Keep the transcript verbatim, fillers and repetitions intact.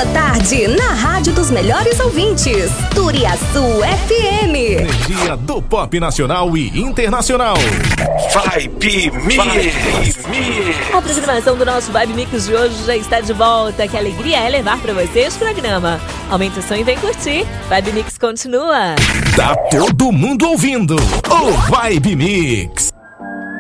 sua tarde na rádio dos melhores ouvintes, Turiaçu F M. Energia do pop nacional e internacional. Vibe Mix. A programação do nosso Vibe Mix de hoje já está de volta. Que alegria é levar pra você esse programa. Aumenta o som e vem curtir. Vibe Mix continua. Tá todo mundo ouvindo o Vibe Mix.